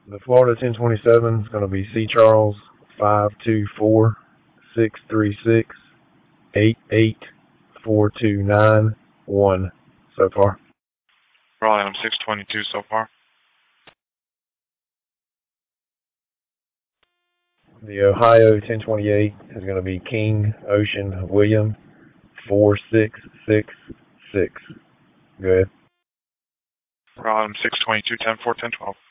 The Florida 1027 is going to be Sea Charles 524-636-88429-1 so far. Raleigh, I'm 622 so far. The Ohio 1028 is going to be King Ocean William 4666. Go ahead. Raleigh, I'm 622, 10-4, 10-12.